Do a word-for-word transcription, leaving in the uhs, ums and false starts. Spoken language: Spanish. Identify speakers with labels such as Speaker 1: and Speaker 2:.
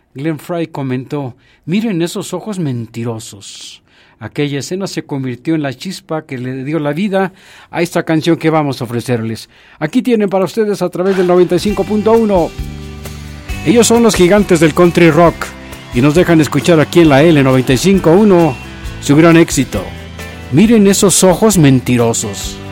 Speaker 1: Glenn Frey comentó: miren esos ojos mentirosos. Aquella escena se convirtió en la chispa que le dio la vida a esta canción que vamos a ofrecerles. Aquí tienen para ustedes a través del noventa y cinco punto uno. Ellos son los gigantes del country rock y nos dejan escuchar aquí en la L noventa y cinco punto uno su gran éxito. Miren esos ojos mentirosos.